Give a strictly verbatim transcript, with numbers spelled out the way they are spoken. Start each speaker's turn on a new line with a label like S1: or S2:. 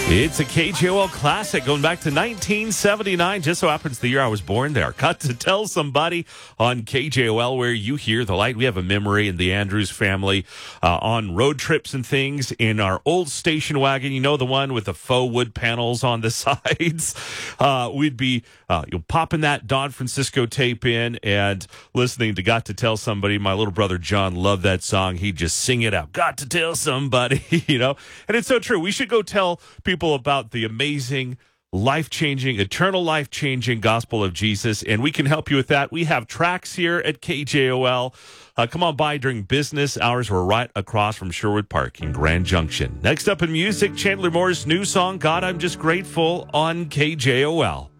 S1: It's a K J O L classic going back to nineteen seventy-nine. Just so happens the year I was born there. Got to Tell Somebody on K J O L, where you hear the light. We have a memory in the Andrews family uh, on road trips and things in our old station wagon. You know, the one with the faux wood panels on the sides. Uh, we'd be uh, you know, popping that Don Francisco tape in and listening to Got to Tell Somebody. My little brother John loved that song. He'd just sing it out. Got to tell somebody, you know. And it's so true. We should go tell people about the amazing, life-changing, eternal life-changing gospel of Jesus, and we can help you with that. We have tracks here at K J O L. Uh, come on by during business hours. We're right across from Sherwood Park in Grand Junction. Next up in music, Chandler Moore's new song, God, I'm Just Grateful, on K J O L.